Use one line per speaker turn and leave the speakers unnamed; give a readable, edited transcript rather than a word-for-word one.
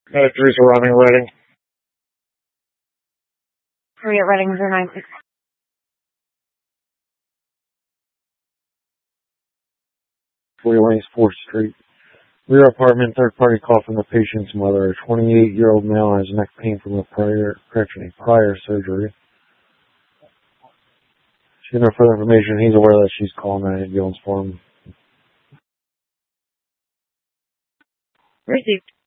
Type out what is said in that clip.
Teresa Robbing Redding.
Harriet Redding 096.
Lanes, 4th Street. Rear apartment, third party call from the patient's mother. A 28-year-old male has neck pain from a prior surgery. She had no further information. He's aware that she's calling an ambulance for him.
Received.